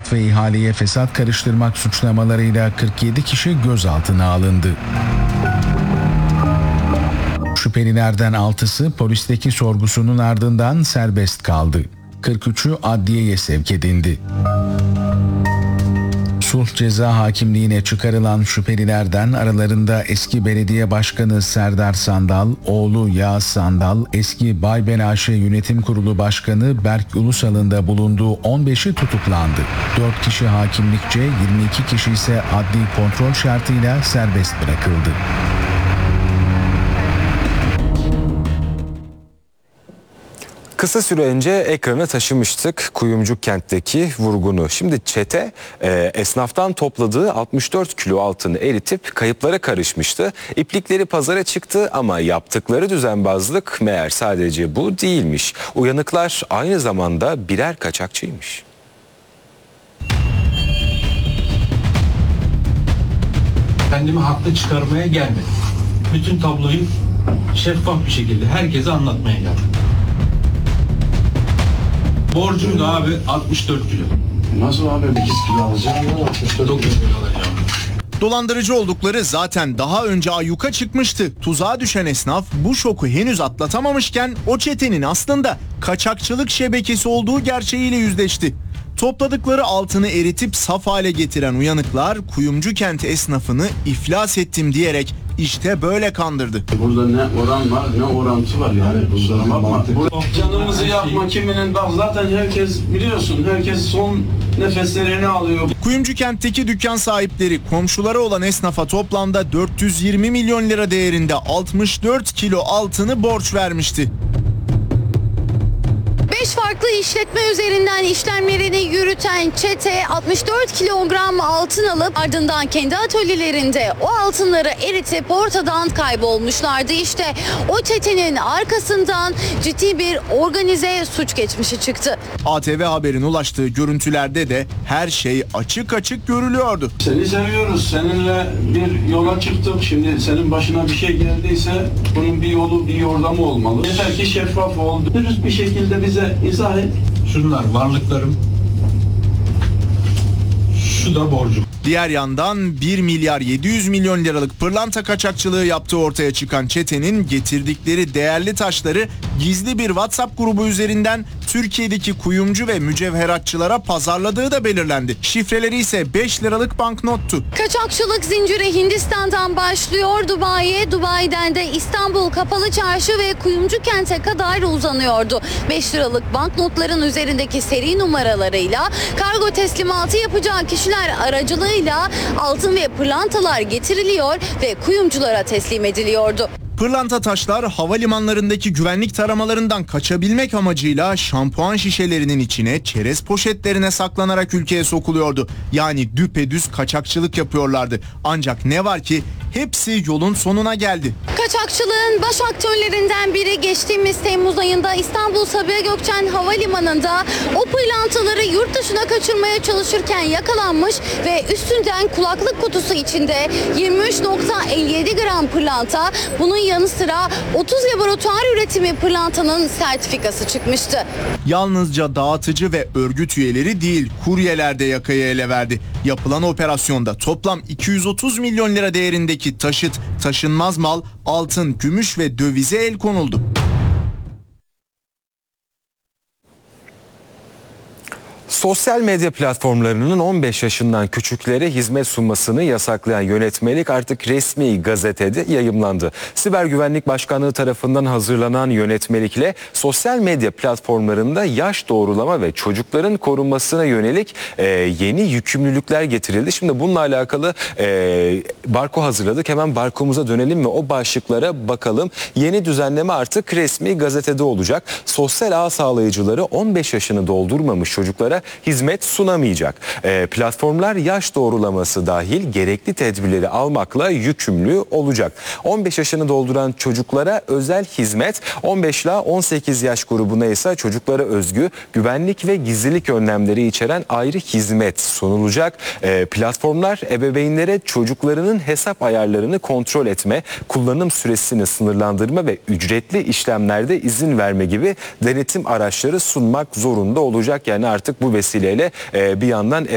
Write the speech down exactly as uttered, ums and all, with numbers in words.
mevzuat ve ihaleye fesat karıştırmak suçlamalarıyla kırk yedi kişi gözaltına alındı. Şüphelilerden altısı polisteki sorgusunun ardından serbest kaldı. kırk üçü adliyeye sevk edildi. Sulh Ceza Hakimliğine çıkarılan şüphelilerden aralarında eski belediye başkanı Serdar Sandal, oğlu Yağız Sandal, eski Baybel A Ş Yönetim Kurulu Başkanı Berk Ulusal'ın da bulunduğu on beşi tutuklandı. dört kişi hakimlikçe, yirmi iki kişi ise adli kontrol şartıyla serbest bırakıldı. Kısa süre önce ekrana taşımıştık Kuyumcu kentteki vurgunu. Şimdi çete e, esnaftan topladığı altmış dört kilo altını eritip kayıplara karışmıştı. İplikleri pazara çıktı ama yaptıkları düzenbazlık meğer sadece bu değilmiş. Uyanıklar aynı zamanda birer kaçakçıymış. Kendimi haklı çıkarmaya gelmedim. Bütün tabloyu şeffaf bir şekilde herkese anlatmaya geldim. Borcum da abi altmış dört kilo. Nasıl abi? sekiz kilo alacağım ya, altmış dört dokuz kilo alacağım. Dolandırıcı oldukları zaten daha önce ayyuka çıkmıştı. Tuzağa düşen esnaf bu şoku henüz atlatamamışken o çetenin aslında kaçakçılık şebekesi olduğu gerçeğiyle yüzleşti. Topladıkları altını eritip saf hale getiren uyanıklar Kuyumcu kent esnafını iflas ettim diyerek işte böyle kandırdı. Burada ne oran var ne orantı var yani. Kusura bakma. Canımızı yakma kiminin, bak zaten herkes biliyorsun, herkes son nefeslerini alıyor. Kuyumcu kentteki dükkan sahipleri komşuları olan esnafa toplamda dört yüz yirmi milyon lira değerinde altmış dört kilo altını borç vermişti. beş farklı işletme üzerinden işlemlerini yürüten çete altmış dört kilogram altın alıp ardından kendi atölyelerinde o altınları eritip ortadan kaybolmuşlardı. İşte o çetenin arkasından ciddi bir organize suç geçmişi çıktı. A T V Haber'in ulaştığı görüntülerde de her şey açık açık görülüyordu. Seni seviyoruz. Seninle bir yola çıktık. Şimdi senin başına bir şey geldiyse bunun bir yolu, bir yordamı olmalı. Yeter ki şeffaf ol. Dürüst bir şekilde bize izah et. Şunlar varlıklarım. Şu da borcum. Diğer yandan bir milyar yedi yüz milyon liralık pırlanta kaçakçılığı yaptığı ortaya çıkan çetenin getirdikleri değerli taşları gizli bir WhatsApp grubu üzerinden Türkiye'deki kuyumcu ve mücevheratçılara pazarladığı da belirlendi. Şifreleri ise beş liralık banknottu. Kaçakçılık zinciri Hindistan'dan başlıyor Dubai'ye, Dubai'den de İstanbul Kapalı Çarşı ve Kuyumcu kente kadar uzanıyordu. beş liralık banknotların üzerindeki seri numaralarıyla kargo teslimatı yapacağı kişiler aracılığıyla altın ve pırlantalar getiriliyor ve kuyumculara teslim ediliyordu. Pırlanta taşlar havalimanlarındaki güvenlik taramalarından kaçabilmek amacıyla şampuan şişelerinin içine, çerez poşetlerine saklanarak ülkeye sokuluyordu. Yani düpedüz kaçakçılık yapıyorlardı. Ancak ne var ki hepsi yolun sonuna geldi. Kaçakçılığın baş aktörlerinden biri geçtiğimiz Temmuz ayında İstanbul Sabiha Gökçen Havalimanı'nda o pırlantaları yurt dışına kaçırmaya çalışırken yakalanmış ve üstünden kulaklık kutusu içinde yirmi üç nokta elli yedi gram pırlanta, bunun yanı sıra otuz laboratuvar üretimi pırlantanın sertifikası çıkmıştı. Yalnızca dağıtıcı ve örgüt üyeleri değil, kuryeler de yakayı ele verdi. Yapılan operasyonda toplam iki yüz otuz milyon lira değerindeki taşıt, taşınmaz mal, altın, gümüş ve dövize el konuldu. Sosyal medya platformlarının on beş yaşından küçüklere hizmet sunmasını yasaklayan yönetmelik artık resmi gazetede yayımlandı. Siber Güvenlik Başkanlığı tarafından hazırlanan yönetmelikle sosyal medya platformlarında yaş doğrulama ve çocukların korunmasına yönelik e, yeni yükümlülükler getirildi. Şimdi bununla alakalı e, barko hazırladık. Hemen barkomuza dönelim ve o başlıklara bakalım. Yeni düzenleme artık resmi gazetede olacak. Sosyal ağ sağlayıcıları on beş yaşını doldurmamış çocuklara hizmet sunamayacak. E, platformlar yaş doğrulaması dahil gerekli tedbirleri almakla yükümlü olacak. on beş yaşını dolduran çocuklara özel hizmet, on beş ila on sekiz yaş grubuna ise çocuklara özgü güvenlik ve gizlilik önlemleri içeren ayrı hizmet sunulacak. E, platformlar ebeveynlere çocuklarının hesap ayarlarını kontrol etme, kullanım süresini sınırlandırma ve ücretli işlemlerde izin verme gibi denetim araçları sunmak zorunda olacak. Yani artık bu vesileyle bir yandan